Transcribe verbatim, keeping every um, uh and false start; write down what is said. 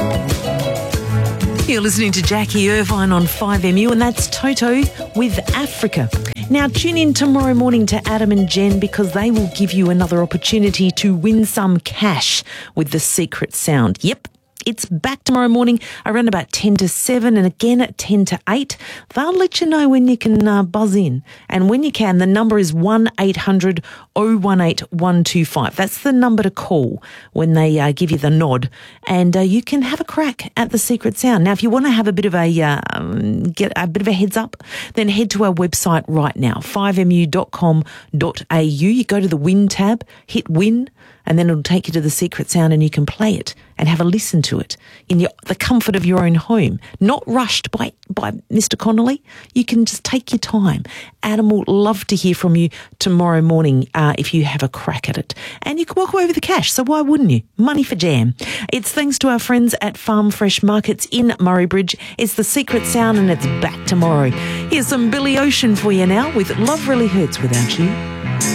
You're listening to Jackie Irvine on five M U, and that's Toto with Africa. Now, tune in tomorrow morning to Adam and Jen because they will give you another opportunity to win some cash with the secret sound. Yep. It's back tomorrow morning around about ten to seven and again at ten to eight. They'll let you know when you can uh, buzz in. And when you can, the number is one eight hundred oh one eight one two five. That's the number to call when they uh, give you the nod. And uh, you can have a crack at the secret sound. Now, if you want to have a bit of a, uh, um, get a bit of a heads up, then head to our website right now, five m u dot com dot a u. You go to the win tab, hit win, and then it'll take you to the secret sound and you can play it and have a listen to it in your, the comfort of your own home. Not rushed by, by Mister Connolly. You can just take your time. Adam will love to hear from you tomorrow morning uh, if you have a crack at it. And you can walk away with the cash, so why wouldn't you? Money for jam. It's thanks to our friends at Farm Fresh Markets in Murray Bridge. It's the secret sound and it's back tomorrow. Here's some Billy Ocean for you now with Love Really Hurts Without You.